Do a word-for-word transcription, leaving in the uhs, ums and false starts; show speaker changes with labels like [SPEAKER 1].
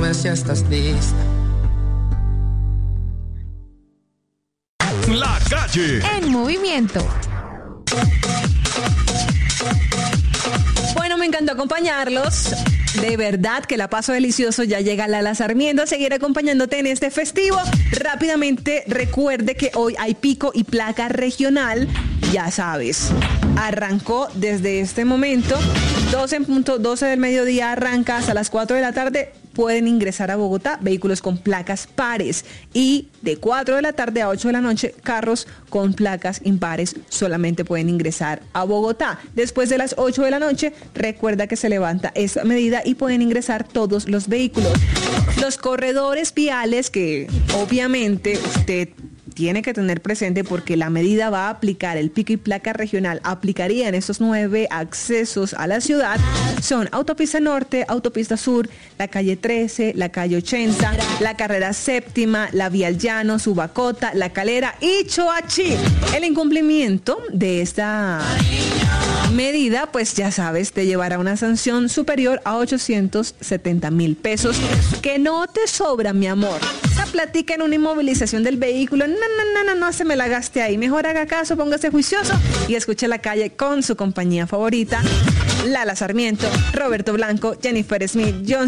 [SPEAKER 1] Dime si estás lista.
[SPEAKER 2] La Calle
[SPEAKER 3] en movimiento. Bueno, me encantó acompañarlos. De verdad que la paso delicioso. Ya llega Lala Sarmiento a seguir acompañándote en este festivo. Rápidamente recuerde que hoy hay pico y placa regional. Ya sabes, arrancó desde este momento. doce en punto doce del mediodía arranca hasta las cuatro de la tarde. Pueden ingresar a Bogotá vehículos con placas pares, y de cuatro de la tarde a ocho de la noche carros con placas impares solamente pueden ingresar a Bogotá. Después de las ocho de la noche recuerda que se levanta esta medida y pueden ingresar todos los vehículos. Los corredores viales que obviamente usted tiene que tener presente, porque la medida va a aplicar, el pico y placa regional aplicaría en estos nueve accesos a la ciudad, son Autopista Norte, Autopista Sur, la calle trece, la calle ochenta, la carrera séptima, la Vía al Llano, Subacota, La Calera y Choachí. El incumplimiento de esta medida, pues ya sabes, te llevará una sanción superior a ochocientos setenta mil pesos, que no te sobra, mi amor. La platica en una inmovilización del vehículo, no, no, no, no, no se me la gaste ahí. Mejor haga caso, póngase juicioso y escuche La Calle con su compañía favorita. Lala Sarmiento, Roberto Blanco, Jennifer Smith, John